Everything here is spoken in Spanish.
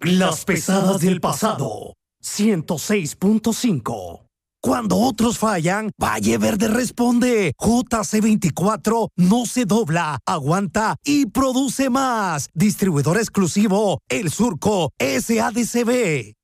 Las pesadas del pasado. 106.5. Cuando otros fallan, Valle Verde responde. JC24 no se dobla, aguanta y produce más. Distribuidor exclusivo, El Surco SADCB.